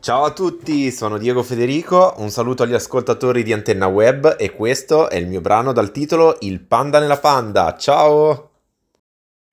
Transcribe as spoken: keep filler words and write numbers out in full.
Ciao a tutti, sono Diego Federico, un saluto agli ascoltatori di Antenna Web e questo è il mio brano dal titolo Il panda nella panda. Ciao!